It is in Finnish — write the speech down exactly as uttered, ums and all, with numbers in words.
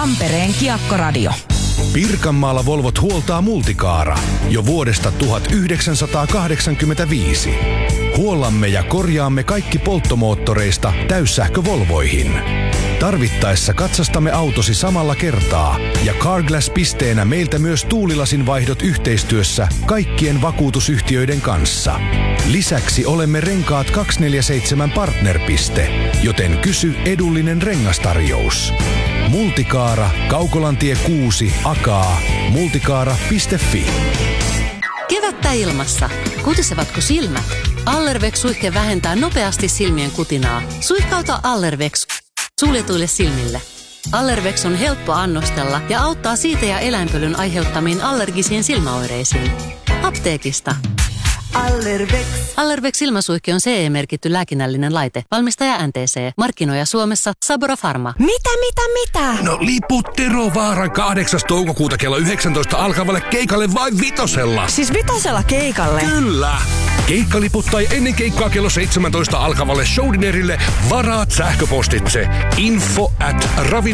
Tampereen Kiekkoradio. Pirkanmaalla Volvot huoltaa Multicaara jo vuodesta tuhatyhdeksänsataakahdeksankymmentäviisi. Huollamme ja korjaamme kaikki polttomoottoreista täyssähkövolvoihin. Tarvittaessa katsastamme autosi samalla kertaa ja Carglass-pisteenä meiltä myös tuulilasin vaihdot yhteistyössä kaikkien vakuutusyhtiöiden kanssa. Lisäksi olemme Renkaat kaksisataaneljäkymmentäseitsemän partnerpiste, joten kysy edullinen rengastarjous. Multicaara, Kaukolantie kuusi, Akaa, multicaara piste fi. Kevättä ilmassa. Kutisevatko silmät? Allervex-suihke vähentää nopeasti silmien kutinaa. Suihkauta Allervex suljetuille silmille. Allervex on helppo annostella ja auttaa siitä ja eläinpölyn aiheuttamiin allergisiin silmäoireisiin. Apteekista. Allervex. Allervex silmäsuihke on C E-merkitty lääkinnällinen laite. Valmistaja N T C. Markkinoija Suomessa Sabora Pharma. Mitä, mitä, mitä? No liput Tero Vaaran kahdeksas toukokuuta kello yhdeksäntoista alkavalle keikalle vain vitosella. Siis vitosella keikalle? Kyllä! Keikkaliput tai ennen keikkaa kello seitsemäntoista alkavalle showdinerille varaat sähköpostitse info at ravin